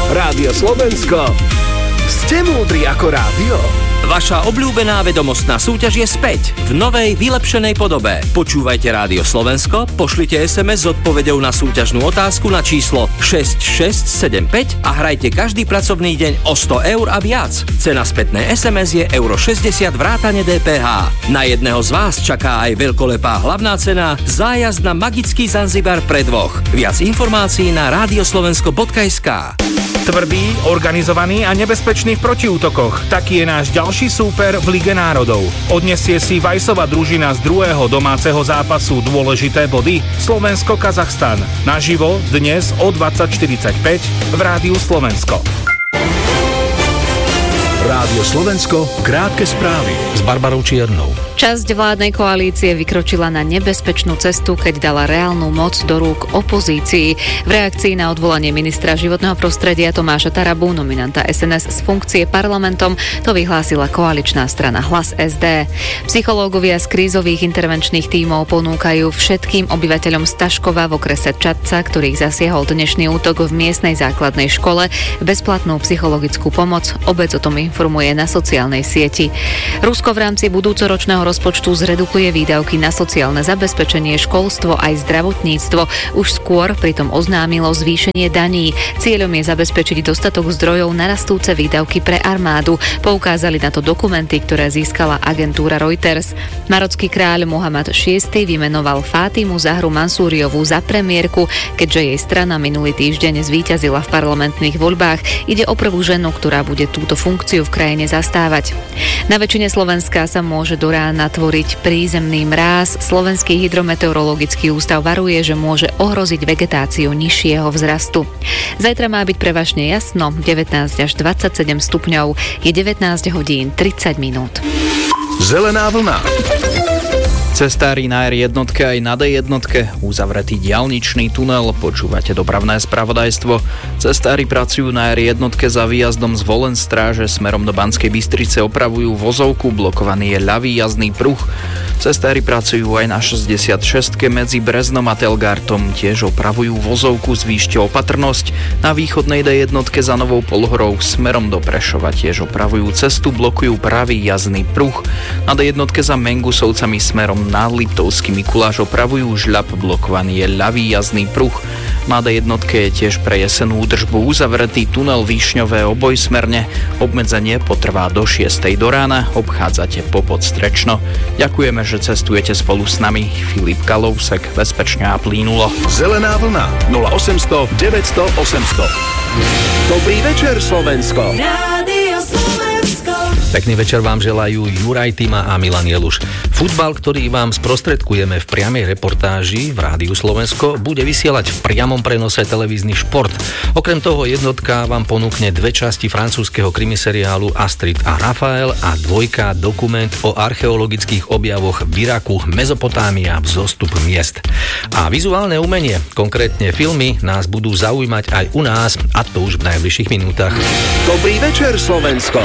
Rádio Slovensko. Ste múdri ako rádio. Vaša obľúbená vedomostná súťaž je späť v novej, vylepšenej podobe. Počúvajte Rádio Slovensko, pošlite SMS s odpoveďou na súťažnú otázku na číslo 6675 a hrajte každý pracovný deň o 100 eur a viac. Cena spätnej SMS je euro 60 vrátane DPH. Na jedného z vás čaká aj veľkolepá hlavná cena zájazd na magický Zanzibar pre dvoch. Viac informácií na radioslovensko.sk. Tvrdý, organizovaný a nebezpečný v protiútokoch. Taký je náš ďalší súper v Lige národov. Odnesie si Vajsova družina z druhého domáceho zápasu dôležité body. Slovensko-Kazachstan. Naživo dnes o 20:45 v Rádiu Slovensko. Rádio Slovensko, krátke správy s Barbarou Čiernou. Časť vládnej koalície vykročila na nebezpečnú cestu, keď dala reálnu moc do rúk opozícii. V reakcii na odvolanie ministra životného prostredia Tomáša Tarabu, nominanta SNS z funkcie parlamentom, to vyhlásila koaličná strana Hlas SD. Psychológovia z krízových intervenčných tímov ponúkajú všetkým obyvateľom Staškova v okrese Čadca, ktorých zasiahol dnešný útok v miestnej základnej škole, bezplatnú psychologickú pomoc. Obec o tom informuje na sociálnej sieti. Rusko v rámci budúcoročného rozpočtu zredukuje výdavky na sociálne zabezpečenie, školstvo aj zdravotníctvo. Už skôr pritom oznámilo zvýšenie daní. Cieľom je zabezpečiť dostatok zdrojov na rastúce výdavky pre armádu. Poukázali na to dokumenty, ktoré získala agentúra Reuters. Marocký kráľ Mohamed VI vymenoval Fátimu Zahru Mansúriovú za premiérku, keďže jej strana minulý týždeň zvíťazila v parlamentných voľbách. Ide o prvú ženu, ktorá bude túto funkciu v krajine zastávať. Na väčšine Slovenska sa môže do rána tvoriť prízemný mráz. Slovenský hydrometeorologický ústav varuje, že môže ohroziť vegetáciu nižšieho vzrastu. Zajtra má byť prevažne jasno, 19 až 27 stupňov, je 19 hodín 30 minút. Zelená vlna. Cestári na R1 aj na D1, uzavretý diaľničný tunel, počúvate dopravné spravodajstvo. Cestári pracujú na R1 za výjazdom z Volenstráže smerom do Banskej Bystrice, opravujú vozovku, blokovaný je ľavý jazdný pruh. Cestári pracujú aj na 66 medzi Breznom a Telgartom, tiež opravujú vozovku, zvýšte opatrnosť. Na východnej D1 za Novou Polhorou smerom do Prešova tiež opravujú cestu, blokujú pravý jazdný pruh. Na D1 za Mengusovcami smerom nad Liptovský Mikuláš opravujú žľab, blokovaný je ľavý jazdný pruh. Na D1 je tiež pre jesenú údržbu uzavretý tunel Výšňové obojsmerne. Obmedzenie potrvá do 6:00 do rána, obchádzate Popod Strečno. Ďakujeme, že cestujete spolu s nami. Filip Kalousek, bezpečne a plínulo. Zelená vlna 0800 900 800. Dobrý večer, Slovensko. Rádio Slovensko. Pekný večer vám želajú Juraj Tima a Milan Jeluš. Futbal, ktorý vám sprostredkujeme v priamej reportáži v Rádiu Slovensko, bude vysielať v priamom prenose televízny Šport. Okrem toho jednotka vám ponúkne 2 časti francúzskeho krimiseriálu Astrid a Rafael a 2 dokument o archeologických objavoch v Iraku, Mezopotámia, vzostup miest. A vizuálne umenie, konkrétne filmy, nás budú zaujímať aj u nás, a to už v najbližších minútach. Dobrý večer, Slovensko.